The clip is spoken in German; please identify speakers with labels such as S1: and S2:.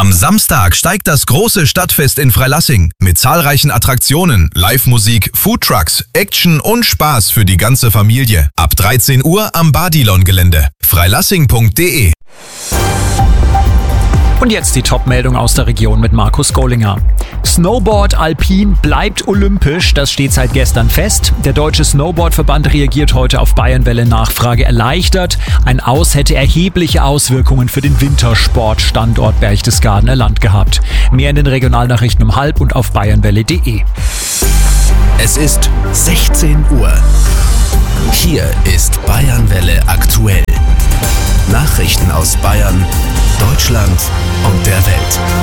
S1: Am Samstag steigt das große Stadtfest in Freilassing mit zahlreichen Attraktionen, Live-Musik, Foodtrucks, Action und Spaß für die ganze Familie. Ab 13 Uhr am Badilon-Gelände. freilassing.de.
S2: Und jetzt die Top-Meldung aus der Region mit Markus Gollinger. Snowboard Alpin bleibt olympisch, das steht seit gestern fest. Der Deutsche Snowboardverband reagiert heute auf Bayernwelle Nachfrage erleichtert. Ein Aus hätte erhebliche Auswirkungen für den Wintersportstandort Berchtesgadener Land gehabt. Mehr in den Regionalnachrichten um 12:30 und auf bayernwelle.de.
S3: Es ist 16 Uhr. Hier ist Bayernwelle aktuell. Nachrichten aus Bayern, Deutschland und der Welt.